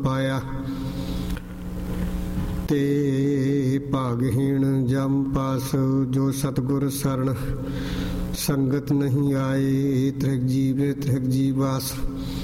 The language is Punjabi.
ਪਾਇਆ। ਤੇ ਭਾਗਹੀਣ ਜਮ ਪਾਸ ਜੋ ਸਤਿਗੁਰ ਸਰਣ ਸੰਗਤ ਨਹੀਂ ਆਏ। ਤ੍ਰਿਗ ਜੀਵੇ ਤ੍ਰਿਗ ਜੀਵਾਸ।